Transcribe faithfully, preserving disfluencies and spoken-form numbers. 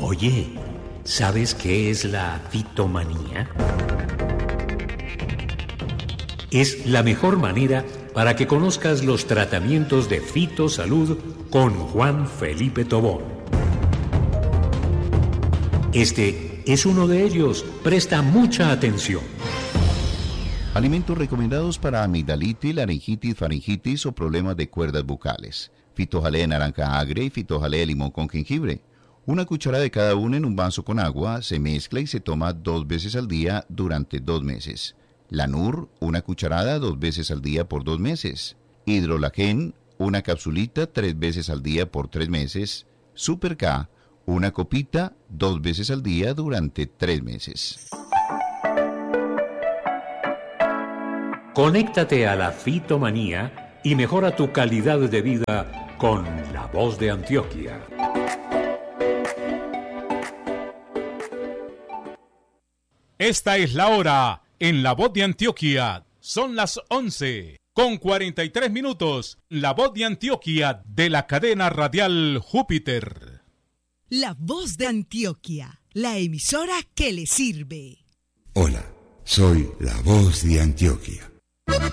Oye, ¿sabes qué es la fitomanía? Es la mejor manera para que conozcas los tratamientos de fitosalud con Juan Felipe Tobón. Este es uno de ellos. Presta mucha atención. Alimentos recomendados para amigdalitis, laringitis, faringitis o problemas de cuerdas bucales. Fitojalea de naranja agria y fitojalea de limón con jengibre. Una cucharada de cada uno en un vaso con agua, se mezcla y se toma dos veces al día durante dos meses. Lanur, una cucharada dos veces al día por dos meses. Hidrolagen, una capsulita tres veces al día por tres meses. Super K, una copita dos veces al día durante tres meses. Conéctate a la fitomanía y mejora tu calidad de vida con La Voz de Antioquia. Esta es la hora en La Voz de Antioquia. Son las once con cuarenta y tres minutos. La Voz de Antioquia de la cadena radial Júpiter. La Voz de Antioquia, la emisora que le sirve. Hola, soy La Voz de Antioquia.